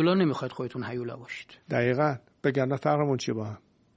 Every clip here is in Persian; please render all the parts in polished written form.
هیولا نمیخواید خودتون هیولا باشید. دقیقاً. بگن فرقمون چیه با هم؟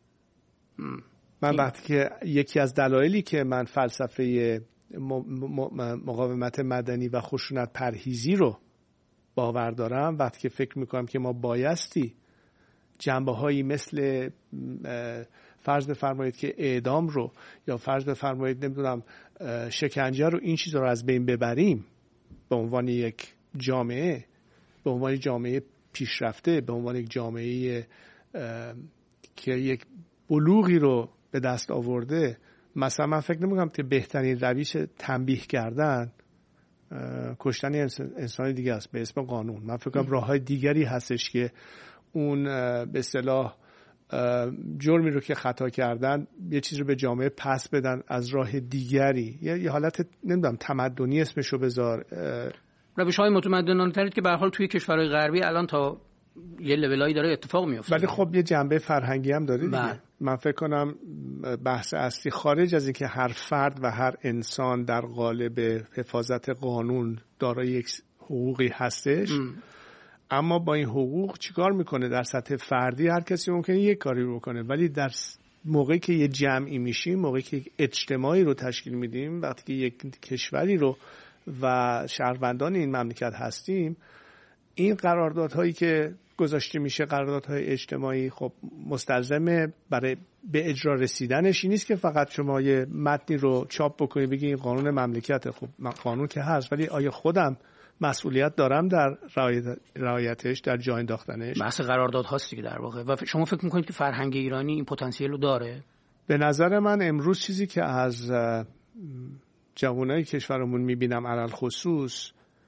من وقتی که یکی از دلایلی که من فلسفه مقاومت مدنی و خشونت پرهیزی رو باور دارم، وقتی که فکر میکنم که ما بایستی جنبه‌هایی مثل فرض بفرمایید که اعدام رو یا فرض بفرمایید نمیدونم شکنجه رو، این چیزا رو از بین ببریم به عنوان یک جامعه، به عنوان جامعه پیشرفته، به عنوان یک جامعه که یک بلوغی رو به دست آورده، مثلا من فکر نمی‌کنم که بهترین روش تنبیه کردن کشتن انسان دیگه است به اسم قانون. من فکر کنم راه‌های دیگری هستش که اون به اصطلاح جرمی رو که خطا کردن یه چیز رو به جامعه پس بدن از راه دیگری، یه حالت نمیدونم تمدنی اسمشو بذار، روش‌های متمدنانه‌تری که به هر حال توی کشورهای غربی الان تا یه لولایی داره اتفاق میفته. ولی خب یه جنبه فرهنگی هم داره دیگه. من فکر کنم بحث اصلی خارج از اینکه هر فرد و هر انسان در قالب حفاظت قانون دارای یک حقوقی هستش، اما با این حقوق چیکار میکنه؟ در سطح فردی هر کسی ممکنه یک کاری رو بکنه، ولی در موقعی که یه جمعی میشیم، موقعی که یک اجتماعی رو تشکیل میدیم، وقتی که یک کشوری رو و شهروندان این مملکت هستیم، این قراردادهایی که گذاشته میشه، قراردادهای اجتماعی، خب مستلزم برای به اجرا رسیدنش این نیست که فقط شما یه متنی رو چاپ بکنید بگید این قانون مملکته. خب قانون که هست، ولی آیا خودم مسئولیت دارم در رعایتش، در جا انداختنش؟ بحث قرارداد هاست دیگه در واقع. و شما فکر میکنید که فرهنگ ایرانی این پتانسیل رو داره؟ به نظر من امروز چیزی که از جوانای کشورمون میبینم علل خصوص،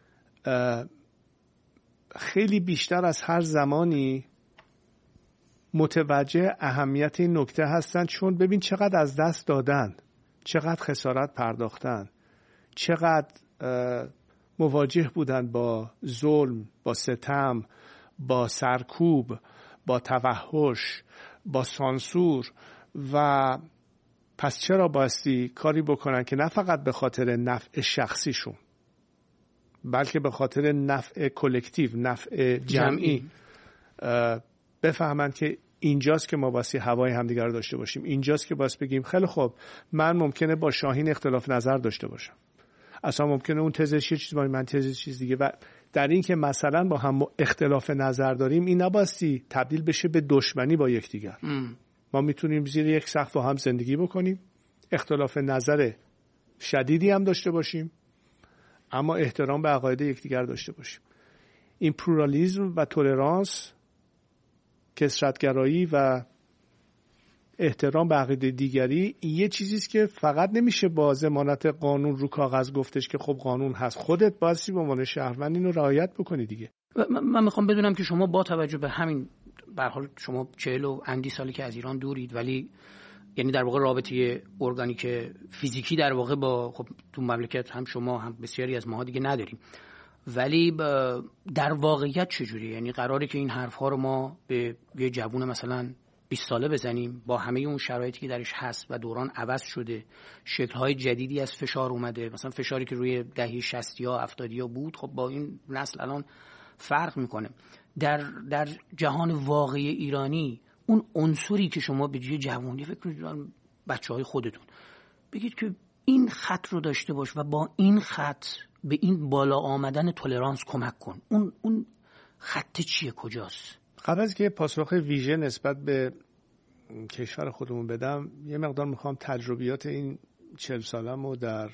خیلی بیشتر از هر زمانی متوجه اهمیت این نکته هستن، چون ببین چقدر از دست دادن، چقدر خسارت پرداختن، چقدر مواجه بودن با ظلم، با ستم، با سرکوب، با توحش، با سانسور، و پس چرا بایستی کاری بکنن که نه فقط به خاطر نفع شخصیشون بلکه به خاطر نفع کلکتیو، نفع جمعی بفهمن که اینجاست که ما واسه هوای همدیگر رو داشته باشیم، اینجاست که باید بگیم خیلی خوب من ممکنه با شاهین اختلاف نظر داشته باشم، اصلا ممکنه اون تزش یه چیز باشه من تزش چیز دیگه، و در این که مثلا با هم اختلاف نظر داریم این نبایستی تبدیل بشه به دشمنی با یکدیگر. ما میتونیم زیر یک سقف با هم زندگی بکنیم، اختلاف نظر شدیدی هم داشته باشیم، اما احترام به عقاید یکدیگر داشته باشیم. این پلورالیسم و تولرانس، کثرت‌گرایی و احترام به عقاید دیگری، یه چیزیست که فقط نمیشه با ضمانت قانون رو کاغذ گفتش که خب قانون هست، خودت بایستی به عنوان شهروند اینو رعایت بکنی دیگه. من میخوام بدونم که شما با توجه به همین، به هر حال شما 40 و اندی سالی که از ایران دورید، ولی یعنی در واقع رابطه ارگانیک فیزیکی در واقع با خب تو مملکت هم شما هم بسیاری از ماها دیگه نداریم، ولی در واقعیت چجوری؟ یعنی قراره که این حرف‌ها رو ما به یه جوون مثلا 20 ساله بزنیم با همه اون شرایطی که درش هست و دوران عوض شده، شکل‌های جدیدی از فشار اومده، مثلا فشاری که روی دهه 60 یا 70 بود خب با این نسل الان فرق میکنه. در جهان واقعی ایرانی اون عنصری که شما به جای جوانی فکر کنید بچه‌های خودتون بگید که این خط رو داشته باش و با این خط به این بالا آمدن تولرانس کمک کن، اون خط چیه، کجاست؟ قبل از که پاسخ ویژه نسبت به کشور خودمون بدم، یه مقدار میخوام تجربیات این 40 سالمو در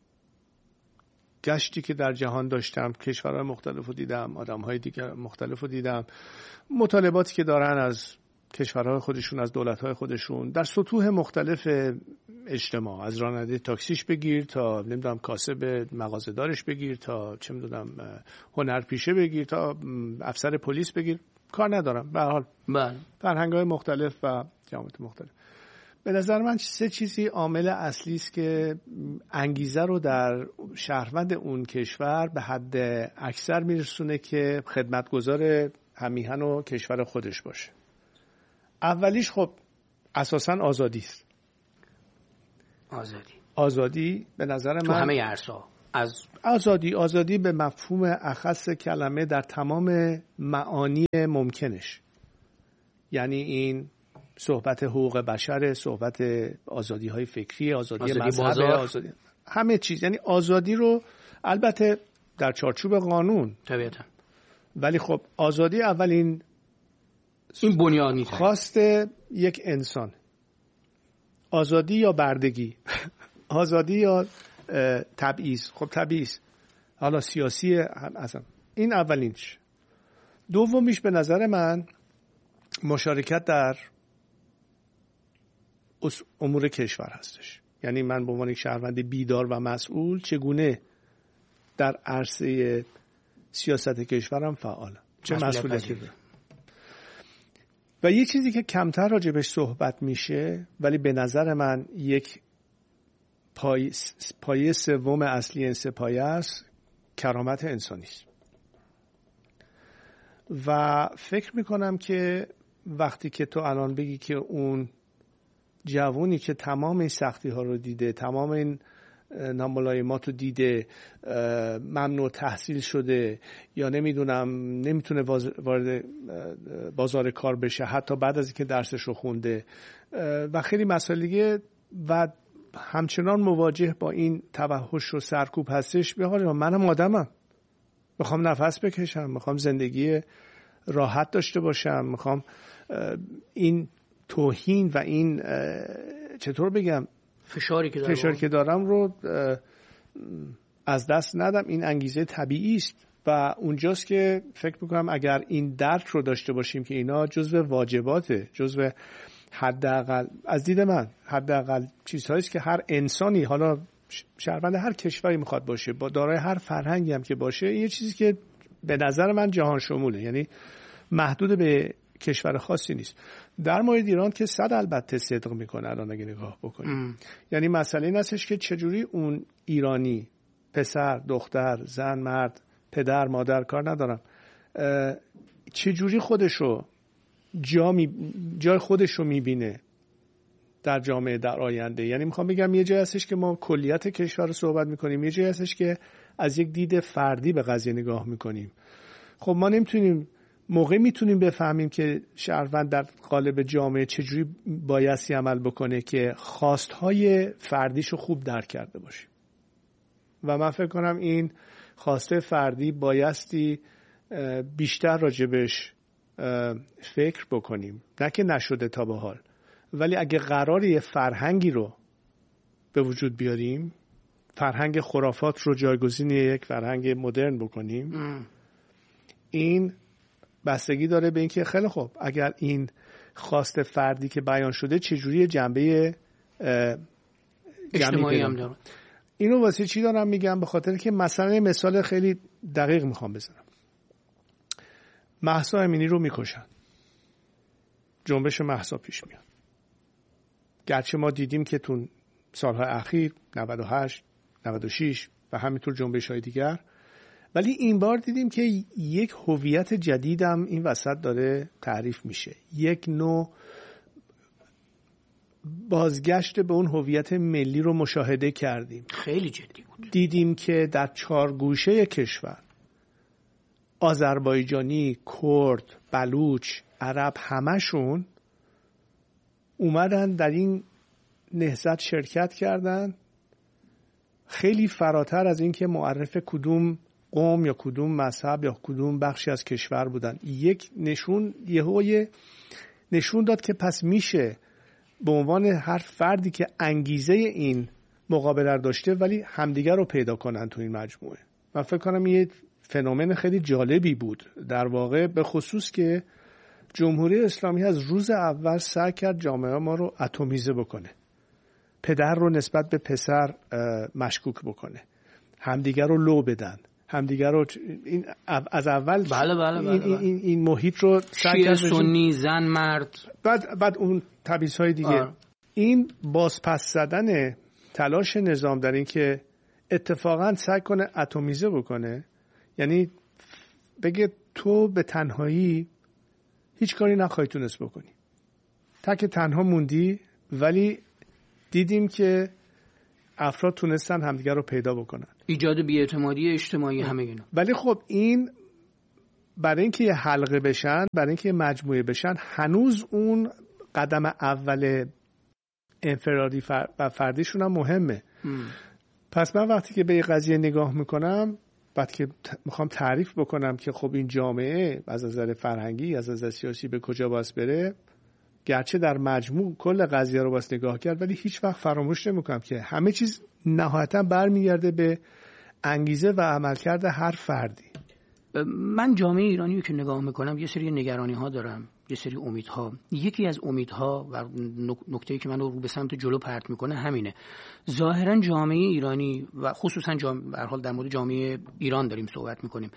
گشتی که در جهان داشتم، کشورهای مختلف رو دیدم، آدمهای دیگر مختلف رو دیدم، مطالباتی که دارن از کشورهای خودشون، از دولتهای خودشون در سطوح مختلف اجتماع، از راننده تاکسیش بگیر تا نمیدونم کاسب مغازه‌دارش بگیر تا چه میدونم هنرپیشه بگیر تا افسر پلیس بگیر، کار ندارم، به هر حال فرهنگ‌های مختلف و جامعات مختلف. به نظر من 3 چیزی عامل اصلی است که انگیزه رو در شهروند اون کشور به حد اکثر میرسونه که خدمتگزار همیهن و کشور خودش باشه. اولیش خب اساساً آزادی است. آزادی به نظر من تو همه عرصه‌ها، از آزادی به مفهوم اخص کلمه در تمام معانی ممکنش، یعنی این صحبت حقوق بشر، صحبت آزادی های فکری، آزادی مذهب، آزادی همه چیز، یعنی آزادی رو البته در چارچوب قانون طبیعتا، ولی خب آزادی اولین این بنیانی خواست یک انسان، آزادی یا بردگی آزادی یا تبعیض. خب تبعیض حالا سیاسی اصلا این اولینش. دومیش به نظر من مشارکت در امور کشور هستش، یعنی من به عنوان یک شهروند بیدار و مسئول چگونه در عرصه سیاست کشورم فعالم، چه مسئولیتی دارم. و یه چیزی که کمتر راجبش صحبت میشه ولی به نظر من یک پایه سوم اصلی این سه پایه است، کرامت انسانی است. و فکر میکنم که وقتی که تو الان بگی که اون جوونی که تمام این سختی ها رو دیده، تمام این ناملایمات رو دیده، ممنوع تحصیل شده یا نمیتونه وارد بازار کار بشه حتی بعد از اینکه درسش رو خونده و خیلی مسائل دیگه و همچنان مواجه با این توحش و سرکوب هستش، بخوام منم آدمم، میخوام نفس بکشم، میخوام زندگی راحت داشته باشم، میخوام این توهین و این چطور بگم فشاری که دارم رو از دست ندم. این انگیزه طبیعی است و اونجاست که فکر میکنم اگر این درک رو داشته باشیم که اینا جزو واجباته، جزو حداقل از دید من حداقل چیزهایی است که هر انسانی، حالا شهروند هر کشوری میخواد باشه، با دارای هر فرهنگی هم که باشه، یه چیزی که به نظر من جهان شموله، یعنی محدود به کشور خاصی نیست. در مورد ایران که صد البته صدق میکنه الان اگه نگاه بکنیم، یعنی مسئله این هستش که چجوری اون ایرانی پسر، دختر، زن، مرد، پدر، مادر، کار ندارم، چجوری خودشو جای خودشو میبینه در جامعه در آینده. یعنی میخوام بگم یه جایی هستش که ما کلیت کشور رو صحبت میکنیم، یه جایی هستش که از یک دید فردی به قضیه نگاه میکنیم. خب ما میتونیم بفهمیم که شهروند در قالب جامعه چجوری بایستی عمل بکنه که خواستهای فردیشو خوب درک کرده باشه. و من فکر کنم این خواسته فردی بایستی بیشتر راجبش فکر بکنیم، نه که نشده تا به حال، ولی اگه قراره یه فرهنگی رو به وجود بیاریم، فرهنگ خرافات رو جایگزین یک فرهنگ مدرن بکنیم، این بستگی داره به اینکه خیلی خوب اگر این خواست فردی که بیان شده چجوری جنبه اجتماعی هم داره. اینو واسه چی دارم میگم؟ به خاطر که مثال خیلی دقیق میخوام بزنم. مهسا امینی رو میکشن، جنبش مهسا پیش میاد، گرچه ما دیدیم که تو سالهای اخیر 98 96 و همینطور جنبش های دیگر، ولی این بار دیدیم که یک هویت جدیدم این وسط داره تعریف میشه، یک نوع بازگشت به اون هویت ملی رو مشاهده کردیم. خیلی جدی بود. دیدیم که در 4 گوشه کشور، آذربایجانی، کرد، بلوچ، عرب، همشون اومدن در این نهضت شرکت کردن، خیلی فراتر از این که معرف کدوم قوم یا کدوم مذهب یا کدوم بخشی از کشور بودن. یک نشون داد که پس میشه به عنوان هر فردی که انگیزه این مقابله رو داشته ولی همدیگر رو پیدا کنن تو این مجموعه. من فکر کنم یه فنومن خیلی جالبی بود در واقع، به خصوص که جمهوری اسلامی از روز اول سعی کرد جامعه ما رو اتمیزه بکنه، پدر رو نسبت به پسر مشکوک بکنه، همدیگر رو لو بدن، همدیگر رو این از اول بله. این محیط رو سعی کرد، سنی، زن، مرد، بعد اون تبعیض‌های دیگه. این بازپس زدن تلاش نظام در این که اتفاقا سعی کنه اتمیزه بکنه، یعنی بگه تو به تنهایی هیچ کاری نخواهی تونست بکنی، تک تنها موندی. ولی دیدیم که افراد تونستن همدیگر رو پیدا بکنن، ایجاد بی‌اعتمادی اجتماعی، همه اینا. ولی خب این برای اینکه یه حلقه بشن، برای اینکه یه مجموعه بشن، هنوز اون قدم اول انفرادی و فردیشون هم مهمه. پس من وقتی که به یه قضیه نگاه میکنم، وقتی که میخوام تعریف بکنم که خب این جامعه از نظر فرهنگی، از نظر سیاسی به کجا باید بره، گرچه در مجموع کل قضیه رو باید نگاه کرد، ولی هیچ وقت فراموش نمیکنم که همه چیز نهایتا برمیگرده به انگیزه و عملکرد هر فردی. من جامعه ایرانی رو که نگاه میکنم یه سری نگرانی ها دارم، یه سری امیدها. یکی از امیدها و نکته‌ای که من رو به سمت جلو پرت میکنه همینه. ظاهرا جامعه ایرانی و خصوصا به هر حال در مورد جامعه ایران داریم صحبت میکنیم،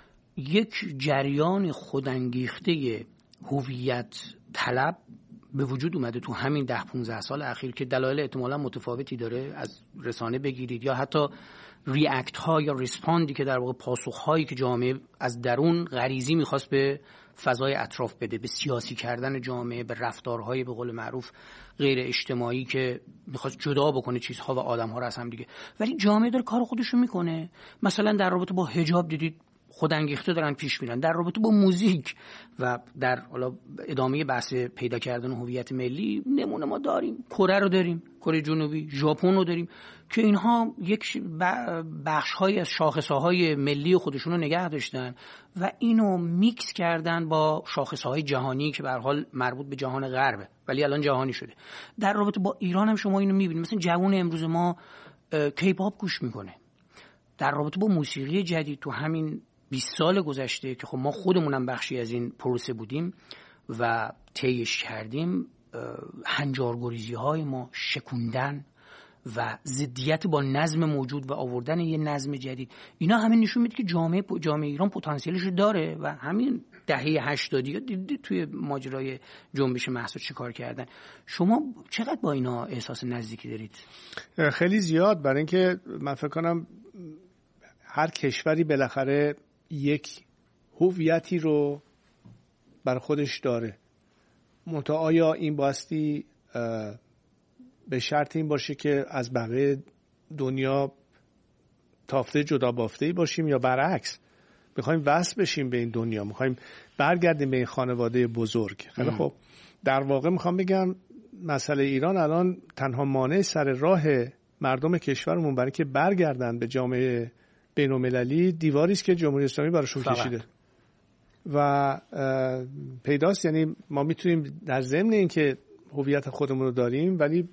یک جریان خودانگیخته هویت طلب به وجود اومده تو همین 10-15 سال اخیر که دلایل احتمالاً متفاوتی داره، از رسانه بگیرید یا حتی ریاکت ها یا ریسپاندی که در واقع پاسخ هایی که جامعه از درون غریزی میخواست به فضای اطراف بده، به سیاسی کردن جامعه، به رفتارهای به قول معروف غیر اجتماعی که میخواست جدا بکنه چیزها و آدمها رو از هم دیگه. ولی جامعه داره کار خودشو میکنه. مثلا در رابطه با حجاب دیدید خودانگیخته دارن پیش میرن، در رابطه با موزیک و در حالا ادامه بحث پیدا کردن هویت ملی نمونه ما داریم. کره رو داریم، کره جنوبی، ژاپن رو داریم که اینها یک بخش‌های از شاخصه‌های ملی خودشون رو نگه داشتن و اینو میکس کردن با شاخصه‌های جهانی که به هر حال مربوط به جهان غربه ولی الان جهانی شده. در رابطه با ایران هم شما اینو می‌بینید، مثلا جوان امروز ما کی‌پاپ گوش میکنه. در رابطه با موسیقی جدید تو همین 20 سال گذشته که خب ما خودمونم بخشی از این پروسه بودیم و طیش کردیم، هنجارگریزی های ما، شکوندن و ضدیت با نظم موجود و آوردن یه نظم جدید، اینا همین نشون میده که جامعه ایران پتانسیلش داره و همین دهه 80 دیدید توی ماجرای جنبش محسا چه کار کردن. شما چقدر با اینا احساس نزدیکی دارید؟ خیلی زیاد، برای اینکه من فکر کنم هر کشوری بالاخره یک هویتی رو بر خودش داره. منتها آیا این باستی به شرط این باشه که از بقیه دنیا تافته جدا بافته‌ای باشیم یا برعکس میخوایم وصل بشیم به این دنیا، میخوایم برگردیم به این خانواده بزرگ؟ خیلی خب، در واقع میخوام بگم مسئله ایران الان تنها مانع سر راه مردم کشورمون برای که برگردن به جامعه بین‌المللی دیواری است که جمهوری اسلامی براشون کشیده و پیداست. یعنی ما میتونیم در ضمن اینکه هویت خودمون رو داریم ولی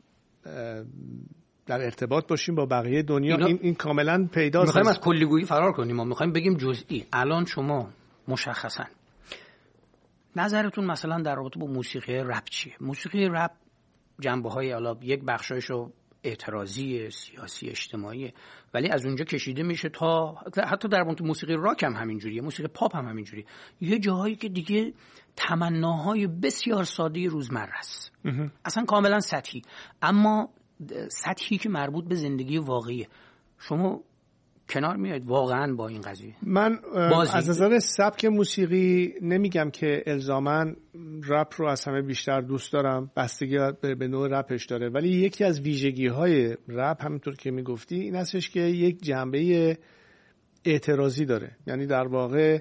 در ارتباط باشیم با بقیه دنیا، این کاملا پیداست. میخوایم از کلیگویی فرار کنیم، ما میخوایم بگیم جزئی. الان شما مشخصا نظرتون مثلا در رابطه با موسیقی رپ چیه؟ موسیقی رپ جنبه‌های حالا یک بخشایشو اعتراضی، سیاسی، اجتماعی، ولی از اونجا کشیده میشه تا حتی در موسیقی راک هم همینجوریه، موسیقی پاپ هم همینجوریه، یه جاهایی که دیگه تمناهای بسیار ساده روزمره است، اصلا کاملا سطحی، اما سطحی که مربوط به زندگی واقعیه. شما کنار میاد واقعا با این قضیه؟ من از نظر سبک موسیقی نمیگم که الزاماً رپ رو از همه بیشتر دوست دارم، بستگی به نوع رپش داره، ولی یکی از ویژگی‌های رپ همونطور که میگفتی این هستش که یک جنبه اعتراضی داره. یعنی در واقع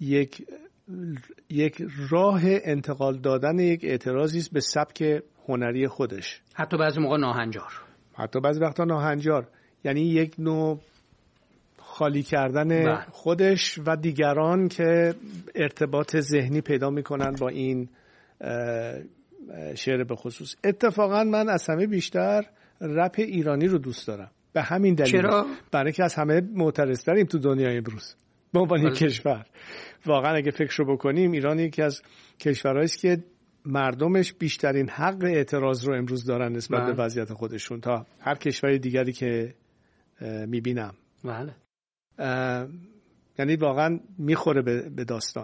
یک راه انتقال دادن یک اعتراضی است به سبک هنری خودش، حتی بعضی موقع ناهنجار، حتی بعضی وقتا ناهنجار. یعنی یک نوع خالی کردن خودش و دیگران که ارتباط ذهنی پیدا میکنن با این شعر به خصوص. اتفاقا من از همه بیشتر رپ ایرانی رو دوست دارم، به همین دلیل. چرا؟ برای که از همه معترض‌تریم تو دنیای امروز به عنوان یک کشور. واقعا اگه فکر رو بکنیم ایران یکی از کشورهایی است که مردمش بیشترین حق اعتراض رو امروز دارن نسبت به وضعیت خودشون تا هر کشور دیگری که میبینم. بله. یعنی واقعا میخوره به داستان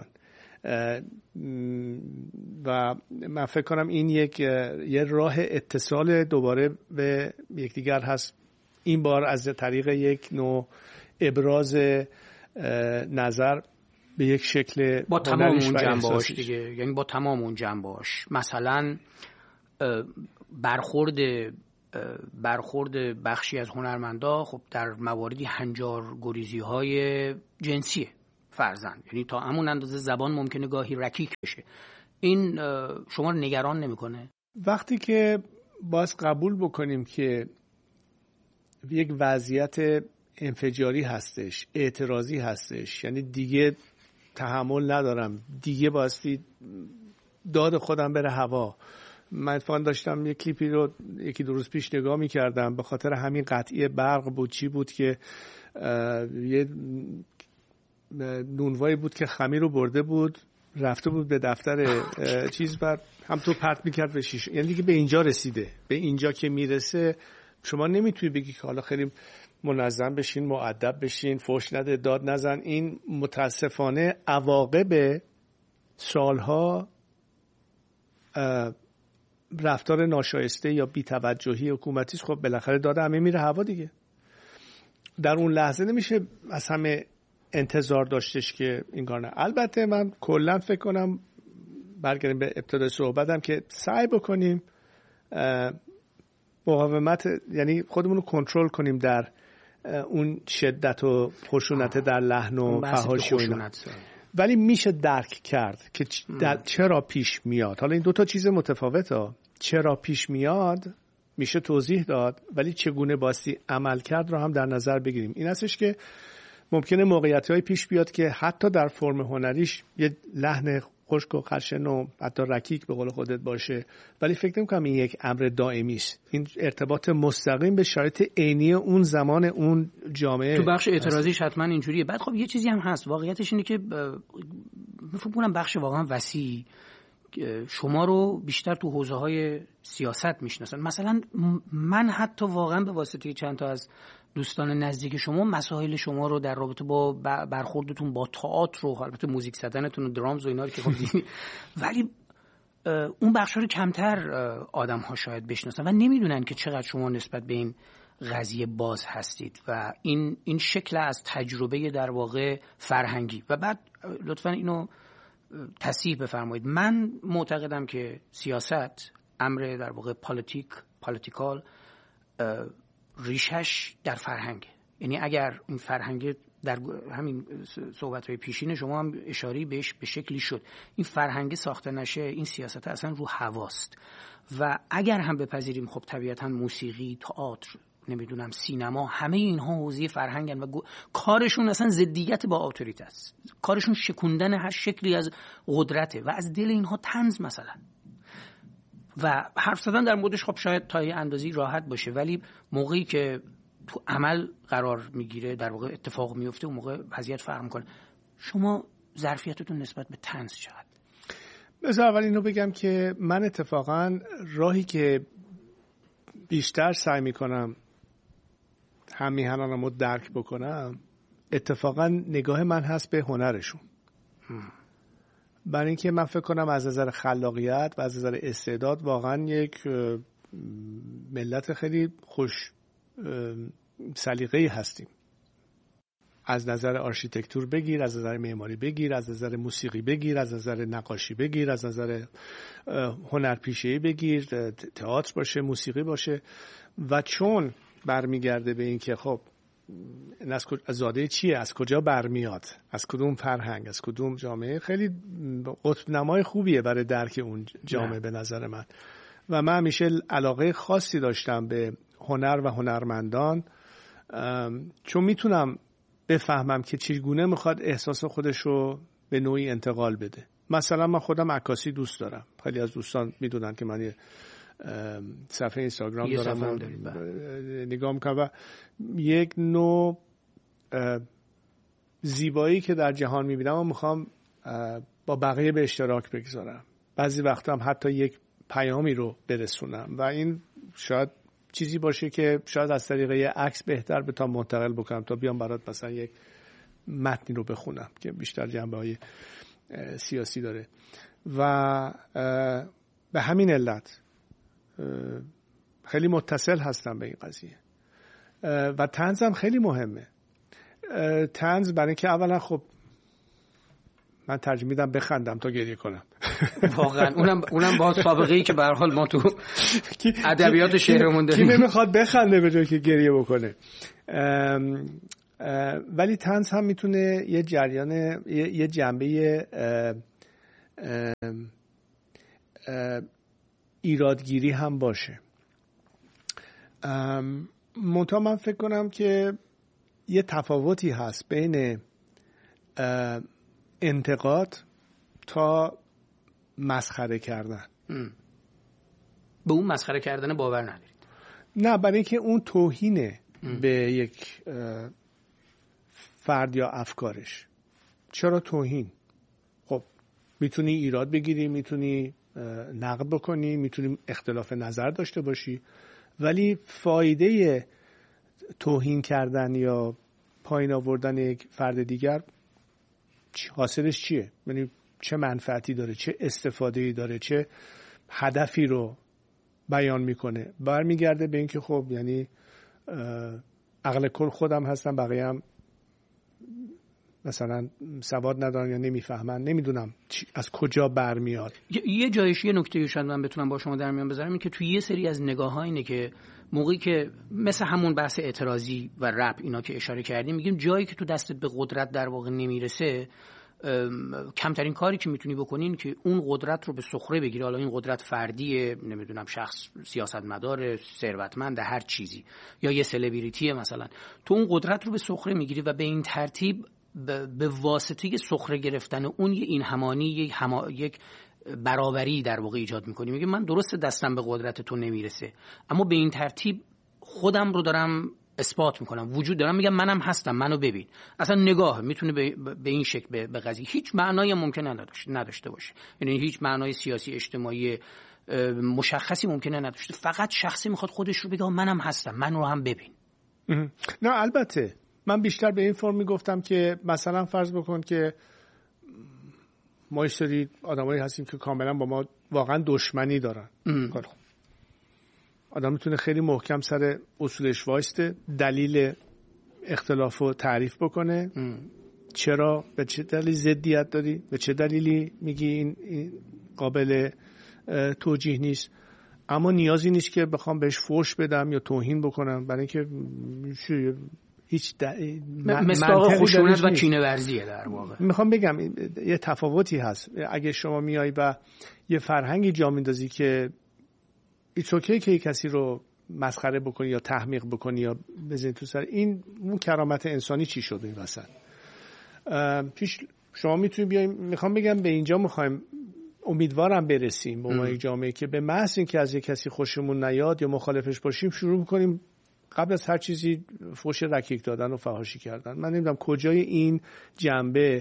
و من فکر کنم این یه راه اتصال دوباره به یکدیگر هست، این بار از طریق یک نوع ابراز نظر به یک شکل با تمام اون جنبه‌هاش دیگه، یعنی با تمام اون جنبه‌هاش. مثلا برخورد برخورد بخشی از هنرمندا خب در مواردی هنجار گریزی های جنسیه فرضاً، یعنی تا همون اندازه زبان ممکنه گاهی رکیک بشه. این شما رو نگران نمیکنه؟ وقتی که باز قبول بکنیم که یک وضعیت انفجاری هستش، اعتراضی هستش، یعنی دیگه تحمل ندارم، دیگه بایستی داد خودم بره هوا. من اتفاقا داشتم یک کلیپی رو یکی دو روز پیش نگاه می‌کردم، به خاطر همین قطعی برق بود چی بود که یه نونوایی بود که خمیر رو برده بود رفته بود به دفتر چیز بعد هم تو پرت می‌کرد به شیشه. یعنی دیگه به اینجا رسیده. به اینجا که میرسه شما نمیتونی بگی که حالا خیلی منظم بشین، مؤدب بشین، فحش نده، داد نزن. این متاسفانه عواقب سالها رفتار ناشایسته یا بی‌توجهی حکومتی خب بالاخره داده همه میره هوا دیگه. در اون لحظه نمیشه از همه انتظار داشتش که این کار نه. البته من کلا فکر کنم برگردیم به ابتدای صحبتم که سعی بکنیم مقاومت، یعنی خودمون رو کنترل کنیم در اون شدت و خشونت در لحن و فحاشی و اینا. ولی میشه درک کرد که چرا پیش میاد. حالا این دو تا چیز متفاوته. چرا پیش میاد میشه توضیح داد، ولی چگونه باستی عمل کرد رو هم در نظر بگیریم. این هستش که ممکنه موقعیت‌های پیش بیاد که حتی در فرم هنریش یه لحن خشک و خشن و حتی رکیک به قول خودت باشه، ولی فکر نمی‌کنم این یک امر دائمی است. این ارتباط مستقیم به شرایط عینی اون زمان اون جامعه. تو بخش اعتراضیش حتما اینجوریه. بعد خب یه چیزی هم فهست، واقعیتش اینه که فکر کنم بخش واقعا وسیع شما رو بیشتر تو حوزه‌های سیاست میشناسن. مثلا من حتی واقعا به واسطه چند تا از دوستان نزدیک شما مسائل شما رو در رابطه با برخوردتون با تئاتر و البته موزیک زدنتون و درامز و اینا رو که خب ولی اون بخشا رو کمتر آدم‌ها شاید بشناسن و نمیدونن که چقدر شما نسبت به این قضیه باز هستید و این شکل از تجربه در واقع فرهنگی. و بعد لطفاً اینو تصحیح بفرمایید. من معتقدم که سیاست امر در واقع پالیتیکال ریشش در فرهنگ، یعنی اگر این فرهنگ در همین صحبت‌های پیشین شما هم اشاره بهش به شکلی شد، این فرهنگ ساخته نشه این سیاست اصلا رو هواست. و اگر هم بپذیریم خب طبیعتاً موسیقی، تئاتر، نمیدونم سینما، همه اینها حوزه فرهنگن و کارشون اصلا ضدیت با اتوریته است. کارشون شکوندن هر شکلی از قدرته و از دل اینها طنز مثلا. و حرف زدن در موردش خب شاید تا یه اندازی راحت باشه، ولی موقعی که تو عمل قرار میگیره در واقع اتفاق میفته، اون موقع وضعیت فرق میکنه. شما ظرفیتتون نسبت به طنز چقدر؟ بذار اول اینو بگم که من اتفاقا راهی که بیشتر سعی میکنم هم میهنانم رو درک بکنم اتفاقا نگاه من هست به هنرشون. برای اینکه من فکر کنم از نظر خلاقیت و از نظر استعداد واقعا یک ملت خیلی خوش سلیقه‌ای هستیم. از نظر آرشیتکتور بگیر، از نظر معماری بگیر، از نظر موسیقی بگیر، از نظر نقاشی بگیر، از نظر هنرپیشه‌ای بگیر، تئاتر باشه، موسیقی باشه. و چون برمیگرده به این که خب از زاده چیه، از کجا برمیاد، از کدوم فرهنگ، از کدوم جامعه، خیلی قطب نمای خوبیه برای درک اون جامعه به نظر من. و من همیشه علاقه خاصی داشتم به هنر و هنرمندان، چون میتونم بفهمم که چگونه میخواد احساس خودش رو به نوعی انتقال بده. مثلا من خودم عکاسی دوست دارم. خیلی از دوستان میدونن که من یه صفحه اینستاگرام دارم، نگاه میکنم و یک نوع زیبایی که در جهان میبینم و میخوام با بقیه به اشتراک بگذارم. بعضی وقتا هم حتی یک پیامی رو برسونم و این شاید چیزی باشه که شاید از طریق یه عکس بهتر بتونم منتقل بکنم تا بیام برات مثلا یک متنی رو بخونم که بیشتر جنبه‌های سیاسی داره. و به همین علت خیلی متصل هستم به این قضیه. و طنز هم خیلی مهمه. طنز برای اینکه اولا خب من ترجیح میدم بخندم تا گریه کنم. واقعا اونم با سابقه‌ای که به هر حال ما تو ادبیات شعرمون داریم. کی نمیخواد بخنده به جای که گریه بکنه. ولی طنز هم میتونه یه جریان، یه جنبه ایرادگیری هم باشه. منتها من فکر کنم که یه تفاوتی هست بین انتقاد تا مسخره کردن. به اون مسخره کردن باور ندارید؟ نه، برای اینکه اون توهینه به یک فرد یا افکارش. چرا توهین؟ خب میتونی ایراد بگیری، میتونی نقد بکنی، میتونی اختلاف نظر داشته باشی، ولی فایده توهین کردن یا پایین آوردن یک فرد دیگر حاصلش چیه؟ یعنی چه منفعتی داره، چه استفاده‌ای داره، چه هدفی رو بیان میکنه؟ برمیگرده به اینکه خب یعنی عقل کل خودم هستم، بقیه هم مثلا سواد ندارن یا نمیفهمن، نمیدونم از کجا برمیاد. یه جایش یه نکته شاید من بتونم با شما در میان بذارم، این که توی یه سری از نگاه‌ها اینه که موقعی که مثل همون بحث اعتراضی و رپ اینا که اشاره کردیم، میگیم جایی که تو دستت به قدرت در واقع نمیرسه، کمترین کاری که میتونی بکنین که اون قدرت رو به سخره بگیری. حالا این قدرت فردیه، نمیدونم شخص سیاستمدار، ثروتمند، هر چیزی، یا یه سلبریتیه مثلا، تو اون قدرت رو به سخره میگیری و به این ترتیب به واسطه سخره گرفتن اون یه این همانی، یک برابری در واقع ایجاد میکنی. میگه من درست دستم به قدرت تو نمیرسه، اما به این ترتیب خودم رو دارم اثبات میکنم، وجود دارم، میگم منم هستم، منو ببین. اصلا نگاه میتونه به این شکل به قضیه هیچ معنایی ممکنه نداشته باشه، یعنی هیچ معنای سیاسی اجتماعی مشخصی ممکنه نداشته، فقط شخصی میخواد خودش رو بگه منم هستم، من رو هم ببین. نه البته من بیشتر به این فرم میگفتم که مثلا فرض بکن که ما یه سری آدمایی هستیم که کاملا با ما واقعا دشمنی دارن. آدم میتونه خیلی محکم سر اصولش وایسته، دلیل اختلافو تعریف بکنه. چرا؟ به چه دلیل ضدیت داری؟ به چه دلیلی میگی این قابل توجیه نیست؟ اما نیازی نیست که بخوام بهش فحش بدم یا توهین بکنم، برای اینکه هیچ مصداق خشونت و کینه ورزیه در واقع. میخوام بگم یه تفاوتی هست. اگه شما میای و یه فرهنگی جا میندازی که ایتس اوکی که کسی رو مسخره بکنی یا تحمیق بکنی یا بزنی تو سر، این اون کرامت انسانی چی شده این وسط؟ شما میتونی بیای، میخوام بگم به اینجا میخوایم امیدوارم برسیم به ما یک جامعه که به محض اینکه از یک کسی خوشمون نیاد یا مخالفش باشیم شروع میکنیم قبل از هر چیزی فحش رکیک دادن و فحاشی کردن. من نمیدونم کجای این جنبه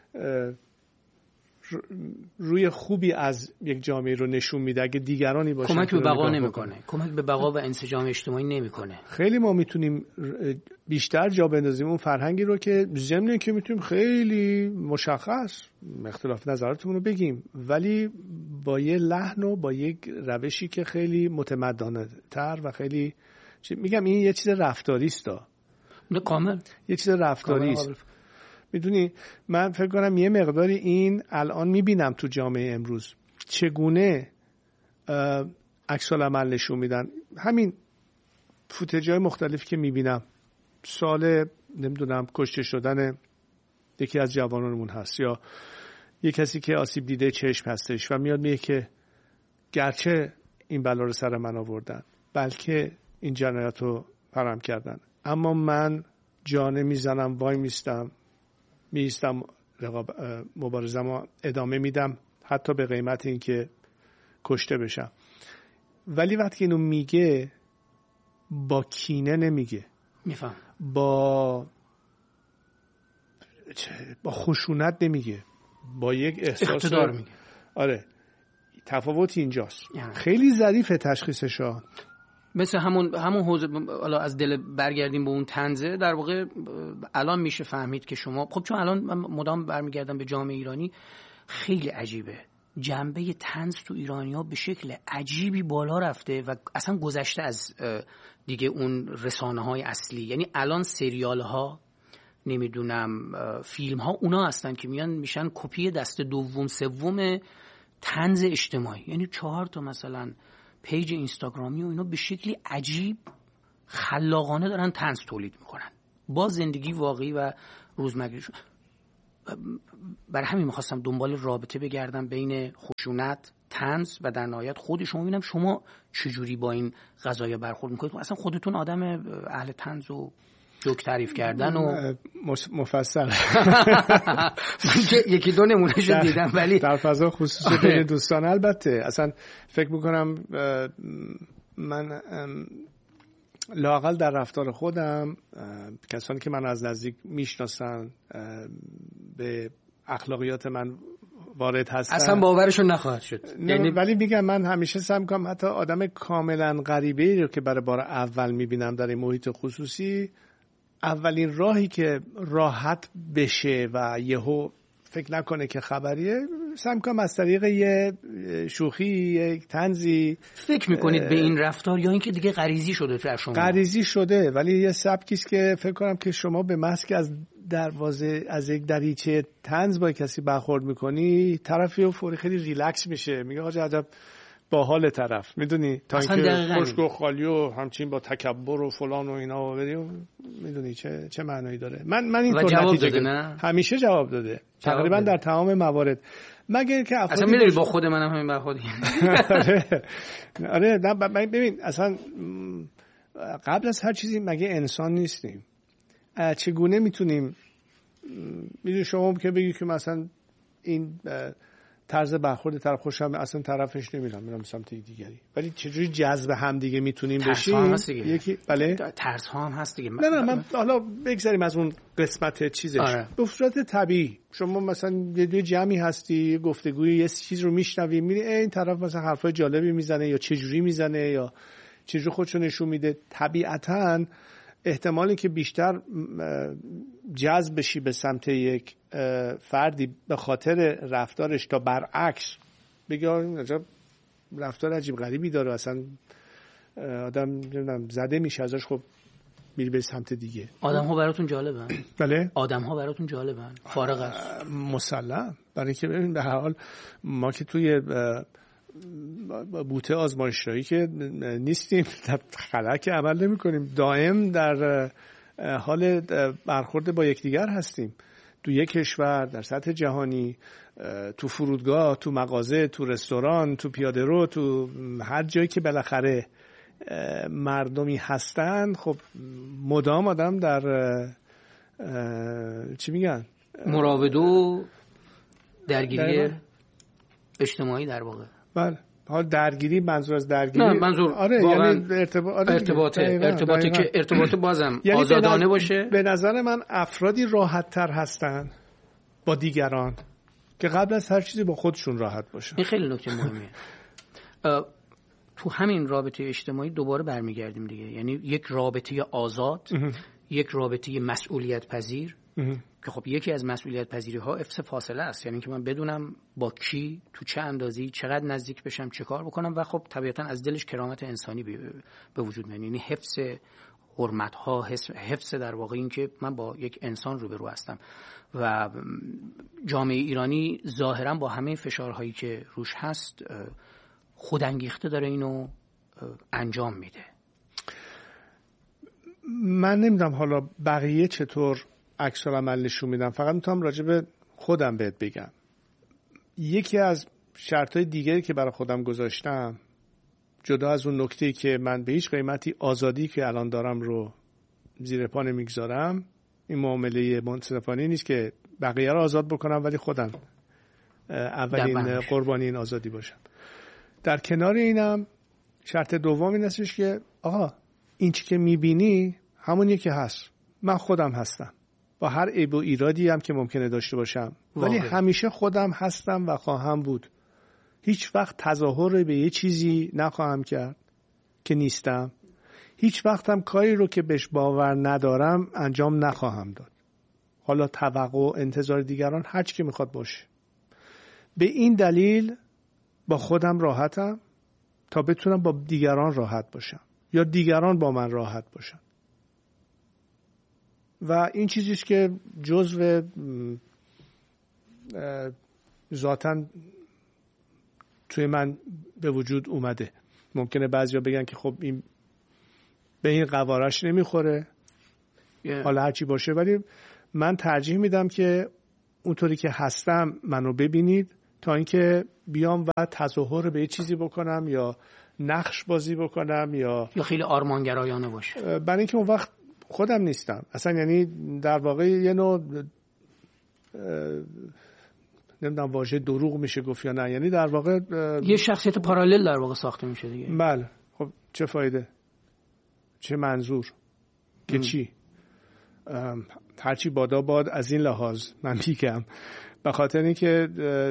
روی خوبی از یک جامعه رو نشون میده اگه دیگرانی باشن. کمک به بقا نمیکنه، کمک به بقا و انسجام اجتماعی نمیکنه. خیلی ما میتونیم بیشتر جا بندازیم اون فرهنگی رو که ضمن اینکه میتونیم خیلی مشخص اختلاف نظراتمون رو بگیم، ولی با یه لحن و با یک روشی که خیلی متمدنانه تر و خیلی میگم این یه چیز رفتاری است. نه کامل یه چیز رفتاری است. میدونی من فکر کنم یه مقداری این الان میبینم تو جامعه امروز چگونه عکس العمل نشون میدن. همین فوتج‌های مختلفی که میبینم، سال نمیدونم کشته شدن یکی از جوانانمون هست یا یه کسی که آسیب دیده چشم هستش و میاد میگه که گرچه این بلا رو سر من آوردن، بلکه این جنایت رو فرام کردن، اما من جانه میزنم، وای میستم مبارزه‌مو ادامه میدم حتی به قیمت این که کشته بشم. ولی وقتی اینو میگه با کینه نمیگه، میفهم، با خشونت نمیگه، با یک احساس اقتدار میگه. آره تفاوت اینجاست. خیلی ظریفه تشخیصشا. مثل همون حوزه، حالا از دل برگردیم به اون طنزه، در واقع الان میشه فهمید که شما، خب چون الان من مدام برمیگردم به جامعه ایرانی، خیلی عجیبه جنبه طنز تو ایرانی‌ها به شکل عجیبی بالا رفته و اصلا گذشته از دیگه اون رسانه‌های اصلی. یعنی الان سریال‌ها، نمیدونم فیلم‌ها، اونا هستن که میشن کپی دست دوم سوم طنز اجتماعی، یعنی 4 تا مثلا پیج اینستاگرامی و اینا به شکلی عجیب خلاقانه دارن طنز تولید میکنن با زندگی واقعی و روزمرگیشون. برای همین میخواستم دنبال رابطه بگردم بین خشونت، طنز و در نهایت خود شما. ببینم شما چجوری با این قضايا برخورد میکنید. اصلا خودتون آدم اهل طنز و جوک تعریف کردن و مفصل یکی دو نمونهشو دیدم، ولی در فضا خصوصی بین دوستان البته اصلا فکر میکنم من لااقل در رفتار خودم کسانی که من از نزدیک میشناسن به اخلاقیات من وارد هستن اصلا باورشون نخواهد شد. یعنی ولی میگم من همیشه سعی میکنم حتی آدم کاملا غریبه‌ای رو که برای بار اول میبینم در این محیط خصوصی، اولین راهی که راحت بشه و یهو فکر نکنه که خبریه، سعی میکنم از طریق یه شوخی، یک طنزی. فکر میکنید به این رفتار یا اینکه دیگه غریزی شده در شما؟ غریزی شده، ولی یه سبکی است که فکر کنم که شما به محض که از دروازه از یک دریچه طنز با کسی برخورد میکنی، طرفی و فوری خیلی ریلکس میشه، میگه آقا عجب باحال طرف، میدونی، تا اینکه خشک و خالی و همچین با تکبر و فلان و اینا و بری، میدونی چه معنایی داره. من اینطور نتیجه همیشه جواب داده تقریبا در تمام موارد، مگر که اصلا میدونی با خود منم همین برخورد. آره ببین اصلا قبل از هر چیزی مگه انسان نیستیم؟ چگونه میتونیم، میدونی شما که بگی که مثلا این طرز برخورد طرف خوشم، اصلا طرفش نمیرم، میرم سمت دیگری، ولی چجوری جذب هم دیگه میتونیم بشیم؟ یکی بله ترس ها هم هست دیگه. نه من حالا بگذاریم از اون قسمت چیزش. آره. به صورت طبیعی شما مثلا یه دو جمعی هستی، گفتگوی یه چیز رو میشنوی، میری این طرف مثلا حرفای جالبی میزنه یا چجوری میزنه یا چجوری خودشو نشون میده، طبیعتاً احتمالی که بیشتر جذب بشی به سمت یک فردی به خاطر رفتارش تا برعکس بگی عجب رفتار عجیب غریبی داره، اصلا آدم نمیدونم زده میشه ازش، خب میری به سمت دیگه. آدم ها براتون جالبن؟ بله آدم ها براتون جالبن فارغ از مسلم، برای که ببین به هر حال ما که توی بوته آزمایشگاهی که نیستیم، در خلا که عمل نمی کنیم، دائم در حال برخورد با یکدیگر هستیم، تو یک کشور، در سطح جهانی، تو فرودگاه، تو مغازه، تو رستوران، تو پیاده رو، تو هر جایی که بالاخره مردمی هستن، خب مدام آدم در چی میگن مراوده و درگیری اجتماعی در واقع. بله حال درگیری، منظور از درگیری نه منظور آره یعنی ارتباطه که ارتباط بازم یعنی آزادانه باشه. به نظر من افرادی راحت تر هستن با دیگران که قبل از هر چیزی با خودشون راحت باشن. این خیلی نکته مهمیه. تو همین رابطه اجتماعی دوباره برمیگردیم دیگه، یعنی یک رابطه آزاد، یک رابطه مسئولیت پذیر که خب یکی از مسئولیت پذیری ها حفظ فاصله است، یعنی که من بدونم با کی تو چه اندازه‌ای چقدر نزدیک بشم، چه کار بکنم و خب طبیعتا از دلش کرامت انسانی به وجود میاد، یعنی حفظ حرمت ها، حفظ در واقع این که من با یک انسان روبرو هستم. و جامعه ایرانی ظاهرا با همه فشارهایی که روش هست خودانگیخته داره اینو انجام میده. من نمیدونم حالا بقیه چطور عکس العمل نشون میدم، فقط میتونم راجع به خودم بهت بگم. یکی از شرطهای دیگری که برای خودم گذاشتم، جدا از اون نکته‌ای که من به هیچ قیمتی آزادی که الان دارم رو زیر پا نمیگذارم، این معامله منصفانه نیست که بقیه رو آزاد بکنم ولی خودم اولین قربانی این آزادی باشم. در کنار اینم شرط دوم این هستش که آقا این چی که میبینی همونیه که هست، من خودم هستم با هر عیب و ایرادی هم که ممکنه داشته باشم، ولی همیشه خودم هستم و خواهم بود. هیچ وقت تظاهر به یه چیزی نخواهم کرد که نیستم، هیچ وقت هم کاری رو که بهش باور ندارم انجام نخواهم داد، حالا توقع و انتظار دیگران هر چی که میخواد باشه. به این دلیل با خودم راحتم تا بتونم با دیگران راحت باشم یا دیگران با من راحت باشن. و این چیزیست که جزو ذاتاً توی من به وجود اومده. ممکنه بعضیا بگن که خب این به این قوارش نمیخوره، حالا هرچی باشه، ولی من ترجیح میدم که اونطوری که هستم منو ببینید تا اینکه بیام و تظاهر به یه چیزی بکنم یا نقش بازی بکنم یا خیلی آرمانگرایانه باشه، برای اینکه اون وقت خودم نیستم اصلا. یعنی در واقع یه نوع نمیدونم واژه دروغ میشه گفت یا نه، یعنی در واقع یه شخصیت پارالل در واقع ساخته میشه دیگه. بله. خب چه فایده، چه منظور که چی؟ هرچی بادا باد از این لحاظ من میگم، به خاطر اینکه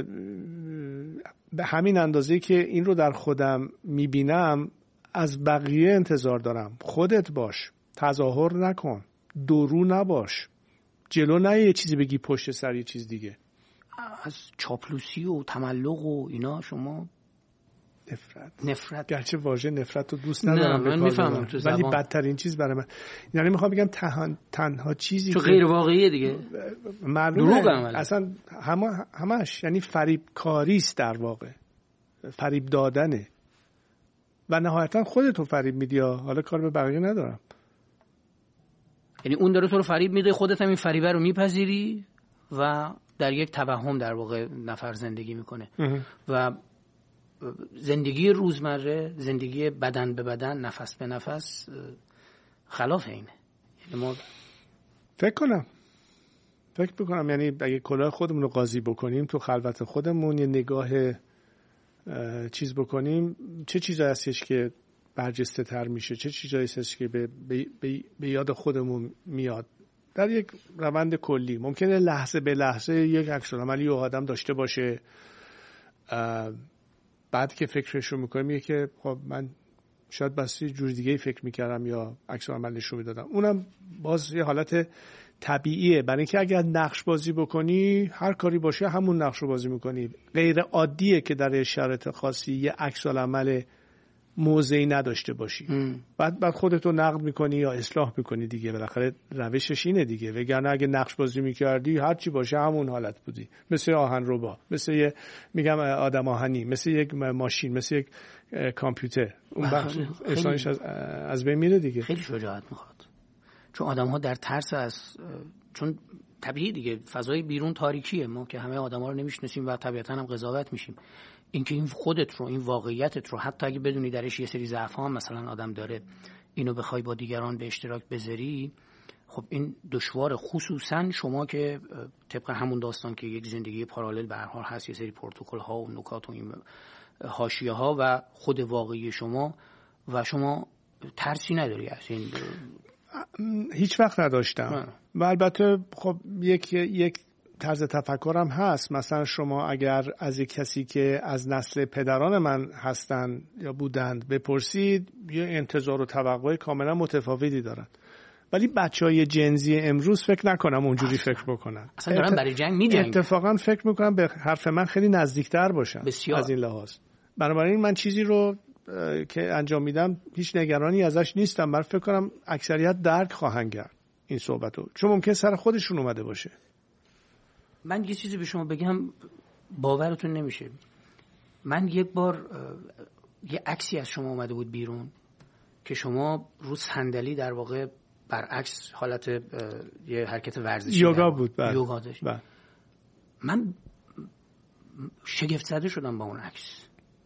به همین اندازه که این رو در خودم میبینم از بقیه انتظار دارم. خودت باش، تظاهر نکن، درو نباش، جلو نه یه چیزی بگی پشت سر یه چیز دیگه. از چاپلوسی و تملق و اینا شما نفرت گرچه واژه نفرت رو دوست ندارم من میفهمم تو زبان، ولی بدترین چیز برای من، یعنی میخوام بگم تنها چیزی که غیر واقعیه دیگه، دروغ اصلا همش یعنی فریب کاری است در واقع، فریب دادنه و نهایتا خودتو فریب میدی. حالا کار به بقیه ندارم. یعنی اون داره تو رو فریب میده، خودت هم این فریبه رو میپذیری و در یک توهم در واقع نفر زندگی میکنه و زندگی روزمره، زندگی بدن به بدن، نفس به نفس خلاف اینه. یعنی ما فکر بکنم یعنی اگه کلاه خودمون رو قاضی بکنیم تو خلوت خودمون، یه نگاه چیز بکنیم، چه چیزایی هستش که برجسته تر میشه، چه چیزایی هستش که به یاد خودمون میاد در یک روند کلی. ممکنه لحظه به لحظه یک عکس العملی آدم داشته باشه، بعد که فکرشو میکنه میگه که خب من شاید بس جور دیگه فکر میکردم یا عکس العملش رو میدادم. اونم باز یه حالت طبیعیه، برای اینکه اگر نقش بازی بکنی هر کاری باشه همون نقش رو بازی میکنی. غیر عادیه که در شرایط خاصی یه عکس العمل موضعی نداشته باشی، بعد خودتو نقد میکنی یا اصلاح میکنی دیگه، بالاخره روشش اینه دیگه. وگرنه اگه نقش بازی میکردی هر چی باشه همون حالت بودی، مثل آهنربا، مثل یه میگم آدم آهنی، مثل یک ماشین، مثل یک کامپیوتر. اون بخش انسانش از بین میره دیگه. خیلی شجاعت میخواد، چون آدم‌ها در ترس از، چون طبیعی دیگه فضای بیرون تاریکیه، ما که همه آدم‌ها رو نمیشناسیم و طبیعتاً هم قضاوت میشیم. اینکه این خودت رو، این واقعیتت رو، حتی اگه بدونی درش یه سری ضعف‌ها مثلا آدم داره، اینو بخوای با دیگران به اشتراک بذاری، خب این دشواره. خصوصا شما که طبق همون داستان که یک زندگی پارالل به هر حال هست، یه سری پروتکل‌ها و نکات و این حاشیه‌ها و خود واقعی شما و شما ترسی نداری از این. هیچ وقت نداشتم و البته خب یک طرز تفکرم هست. مثلا شما اگر از یک کسی که از نسل پدران من هستن یا بودند بپرسید، یه انتظار و توقع کاملا متفاوتی دارن، ولی بچهای جنزی امروز فکر نکنم اونجوری فکر بکنن. اصلا دارن برای جنگ می‌جنگن. اتفاقا فکر میکنم به حرف من خیلی نزدیکتر باشن بسیار. از این لحاظ. بنابراین من چیزی رو که انجام میدم هیچ نگرانی ازش نیستم. من فکر کنم اکثریت درک خواهند کرد این صحبتو، چون ممکن سر خودشون اومده باشه. من یه چیزی به شما بگم باورتون نمیشه. من یک بار یه عکسی از شما اومده بود بیرون که شما رو صندلی در واقع برعکس حالت یه حرکت ورزشی یوگا بود. یوگا داشت. من شگفت زده شدم با اون عکس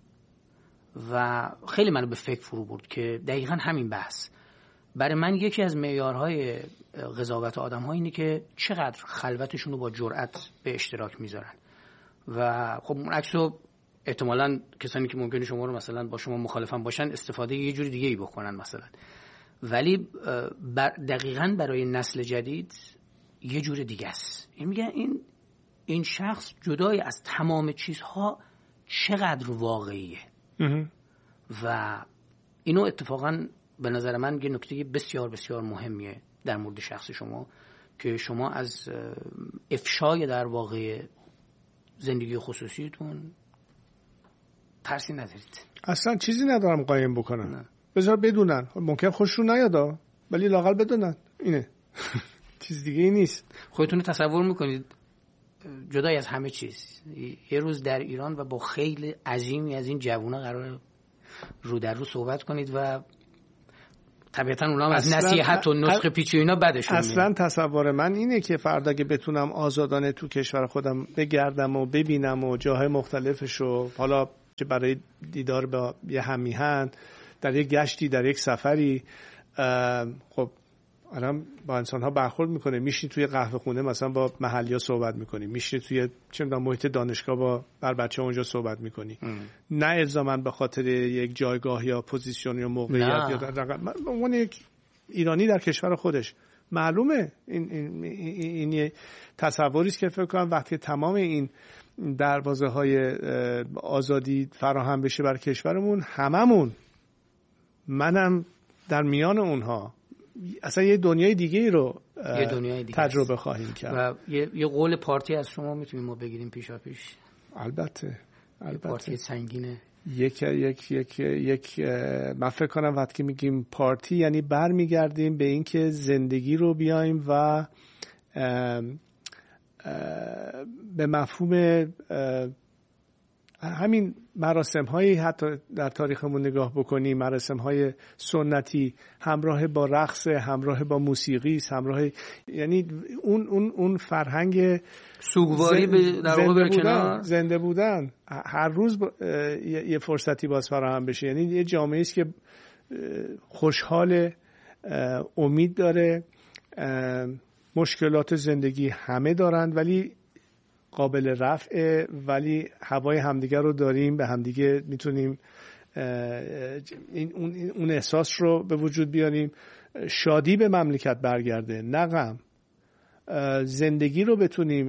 و خیلی منو به فکر فرو برد که دقیقاً همین بحث برای من یکی از معیارهای قضاوت آدم‌ها اینه که چقدر خلوتشون رو با جرأت به اشتراک میذارن. و خب اون عکسو احتمالاً کسانی که ممکنه شما رو مثلا با شما مخالفن باشن استفاده یه جوری دیگه ای بکنن مثلا، ولی دقیقاً برای نسل جدید یه جور دیگه است. میگن این شخص جدای از تمام چیزها چقدر واقعیه. و اینو اتفاقاً به نظر من یه نکته بسیار بسیار مهمیه در مورد شخص شما که شما از افشای در واقع زندگی خصوصیتون ترسی ندارید. اصلا چیزی ندارم قایم بکنن، بذار بدونن. ممکن خوششون نیادا ولی لااقل بدونن اینه. چیز دیگه ای نیست. خودتون تصور میکنید جدای از همه چیز یه روز در ایران و با خیلی عظیمی از این جوونا قرار رو در رو صحبت کنید و طبیعتا اونا هم از نصیحت و نسخه پیچی و اینا بدشون میاد. اصلا تصور من اینه که فردا که بتونم آزادانه تو کشور خودم بگردم و ببینم و جاهای مختلفشو، حالا که برای دیدار با یه همیهن، در یک گشتی، در یک سفری، خب آدم با انسان‌ها برخورد میکنه، میشینی توی قهوه خونه مثلا با محلی‌ها صحبت میکنی، میشینی توی چه می‌دونم محیط دانشگاه با بچه‌ها اونجا صحبت میکنی، نه الزاماً به خاطر یک جایگاه یا پوزیشن یا موقعیت یا به عنوان یک ایرانی در کشور خودش. معلومه این یه تصوری است که فکر کنم وقتی تمام این دروازه‌های آزادی فراهم بشه بر کشورمون، هممون، منم در میان اونها، اصلا یه دنیای دیگه رو تجربه خواهیم کرد. و یه قول پارتی از شما میتونیم ما بگیریم پیشا پیش؟ البته پارتی سنگینه. یک من فکر کنم وقتی میگیم پارتی یعنی برمیگردیم به اینکه زندگی رو بیایم و به مفهوم همین مراسم هایی حتی در تاریخمون نگاه بکنیم، مراسم های سنتی همراه با رقص، همراه با موسیقی، همراه، یعنی اون فرهنگ سوگواری زنده بودن هر روز یه فرصتی باز فراهم بشه. یعنی یه جامعه است که خوشحال، امید داره، مشکلات زندگی همه دارن ولی قابل رفعه، ولی هوای همدیگر رو داریم، به همدیگه میتونیم اون احساس رو به وجود بیاریم، شادی به مملکت برگرده، نه غم، زندگی رو بتونیم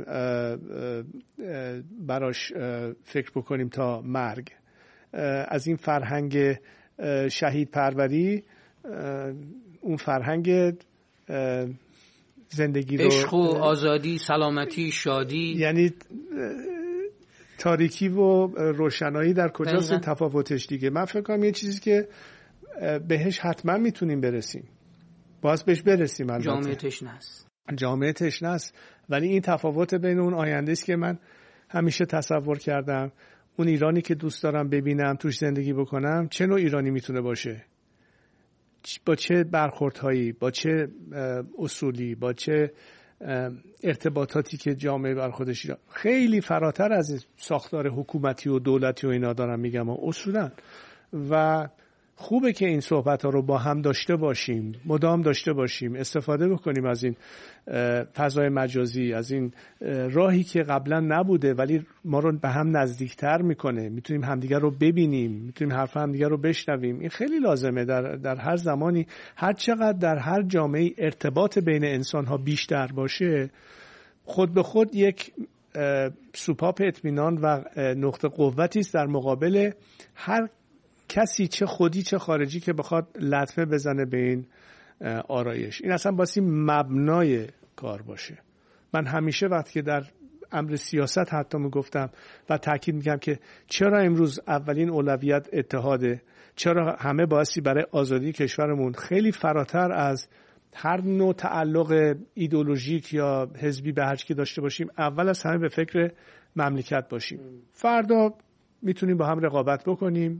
براش فکر بکنیم تا مرگ. از این فرهنگ شهید پروری، اون فرهنگ زندگی رو، عشق و آزادی، سلامتی، شادی، یعنی تاریکی و روشنایی در کجاست این تفاوتش دیگه. من فکر کنم یه چیزی که بهش حتما میتونیم برسیم، باز بهش برسیم. البته جامعه تشنه است، ولی این تفاوت بین اون آینده است که من همیشه تصور کردم، اون ایرانی که دوست دارم ببینم، توش زندگی بکنم، چه نوع ایرانی میتونه باشه، با چه برخوردهایی، با چه اصولی، با چه ارتباطاتی که جامعه بر خودش خیلی فراتر از ساختار حکومتی و دولتی و اینا دارم میگم و اصولا. و خوبه که این صحبت ها رو با هم داشته باشیم، مدام داشته باشیم، استفاده بکنیم از این فضای مجازی، از این راهی که قبلا نبوده ولی ما رو به هم نزدیکتر میکنه، میتونیم همدیگر رو ببینیم، میتونیم حرف همدیگر رو بشنویم. این خیلی لازمه در هر زمانی. هر چقدر در هر جامعه ارتباط بین انسان ها بیشتر باشه، خود به خود یک سوپاپ اطمینان و نقطه قوتی است در مقابل هر کسی، چه خودی چه خارجی، که بخواد لطمه بزنه به این آرایش. این اصلا باسی مبنای کار باشه. من همیشه وقتی که در امر سیاست حتی میگفتم و تاکید میگم که چرا امروز اولین اولویت اتحاده، چرا همه بایستی برای آزادی کشورمون خیلی فراتر از هر نوع تعلق ایدئولوژیک یا حزبی به هر چی داشته باشیم، اول از همه به فکر مملکت باشیم. فردا میتونیم با هم رقابت بکنیم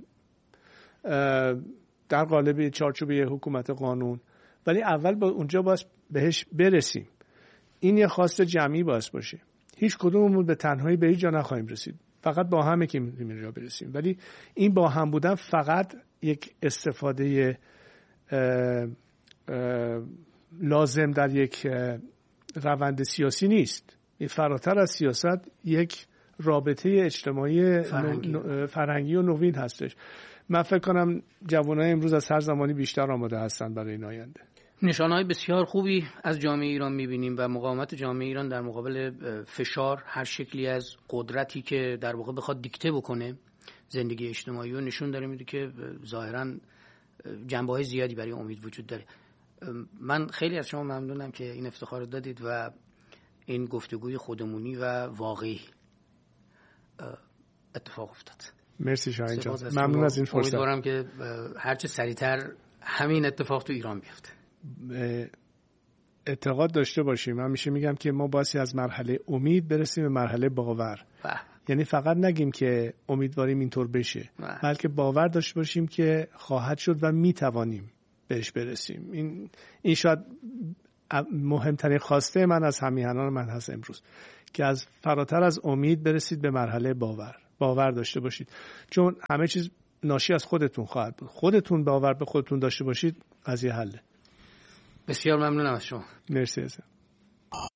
در قالب چارچوب حکومت قانون، ولی اول با اونجا باید بهش برسیم. این یه خواست جمعی باید باشه. هیچ کدوممون به تنهایی به هیچ جا نخواهیم رسید، فقط با همه که میتونیم اینجا برسیم. ولی این با هم بودن فقط یک استفاده لازم در یک روند سیاسی نیست. این فراتر از سیاست یک رابطه اجتماعی فرهنگی و نوین هستش. من فکر کنم جوانای امروز از هر زمانی بیشتر آماده هستن برای این آینده. نشانه‌های بسیار خوبی از جامعه ایران می‌بینیم و مقاومت جامعه ایران در مقابل فشار، هر شکلی از قدرتی که در واقع بخواد دیکته بکنه زندگی اجتماعی رو، نشون داره میده که ظاهراً جنبه‌های زیادی برای امید وجود داره. من خیلی از شما ممنونم که این افتخار رو دادید و این گفتگوی خودمونی و واقعی اتفاق افتاد. مرسی شاهین جان، ممنون از این فرصت. امیدوارم که هرچه سریعتر همین اتفاق تو ایران بیفته. اعتقاد داشته باشیم. من همیشه میگم که ما باسی از مرحله امید برسیم به مرحله باور. یعنی فقط نگیم که امیدواریم اینطور بشه، بلکه باور داشته باشیم که خواهد شد و میتوانیم بهش برسیم. این شاید مهمترین خواسته من از همیهنان من هست امروز، که از فراتر از امید برسید به مرحله باور داشته باشید، چون همه چیز ناشی از خودتون خواهد بود. خودتون باور به خودتون داشته باشید، قضیه حله. بسیار ممنونم از شما. مرسی.